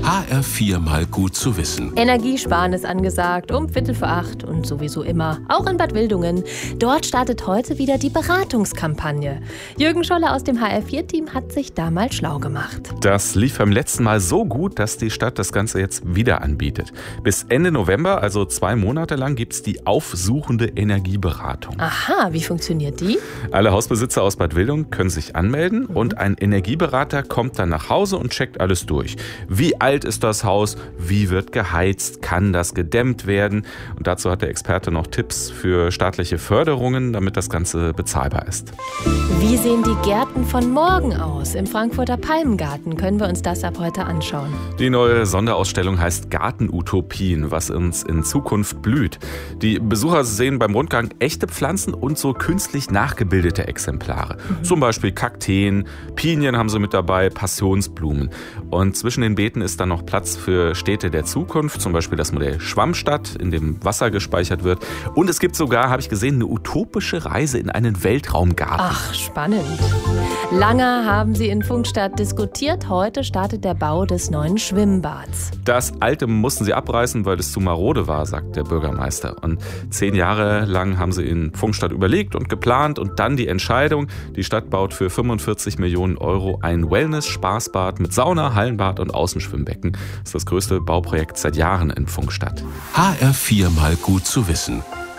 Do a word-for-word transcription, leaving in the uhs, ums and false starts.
H R vier mal gut zu wissen. Energiesparen ist angesagt, um Viertel vor acht und sowieso immer, auch in Bad Wildungen. Dort startet heute wieder die Beratungskampagne. Jürgen Scholler aus dem H R vier Team hat sich da mal schlau gemacht. Das lief beim letzten Mal so gut, dass die Stadt das Ganze jetzt wieder anbietet. Bis Ende November, also zwei Monate lang, gibt es die aufsuchende Energieberatung. Aha, wie funktioniert die? Alle Hausbesitzer aus Bad Wildungen können sich anmelden mhm. und ein Energieberater kommt dann nach Hause und checkt alles durch. Wie alt ist das Haus? Wie wird geheizt? Kann das gedämmt werden? Und dazu hat der Experte noch Tipps für staatliche Förderungen, damit das Ganze bezahlbar ist. Wie sehen die Gärten von morgen aus? Im Frankfurter Palmengarten können wir uns das ab heute anschauen. Die neue Sonderausstellung heißt Gartenutopien, was uns in Zukunft blüht. Die Besucher sehen beim Rundgang echte Pflanzen und so künstlich nachgebildete Exemplare. Mhm. Zum Beispiel Kakteen, Pinien haben sie mit dabei, Passionsblumen. Und zwischen den Beeten ist dann noch Platz für Städte der Zukunft, zum Beispiel das Modell Schwammstadt, in dem Wasser gespeichert wird. Und es gibt sogar, habe ich gesehen, eine utopische Reise in einen Weltraumgarten. Ach, spannend. Lange haben sie in Pfungstadt diskutiert. Heute startet der Bau des neuen Schwimmbads. Das alte mussten sie abreißen, weil es zu marode war, sagt der Bürgermeister. Und zehn Jahre lang haben sie in Pfungstadt überlegt und geplant und dann die Entscheidung. Die Stadt baut für fünfundvierzig Millionen Euro ein Wellness-Spaßbad mit Sauna, Hallenbad und Außenschwimmbecken. Das ist das größte Bauprojekt seit Jahren in Pfungstadt. H R vier mal gut zu wissen.